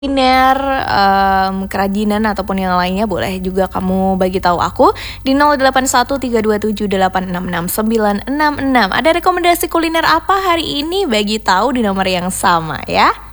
kuliner, kerajinan ataupun yang lainnya, boleh juga kamu bagi tahu aku di 081327866966. Ada rekomendasi kuliner apa hari ini? Bagi tahu di nomor yang sama ya.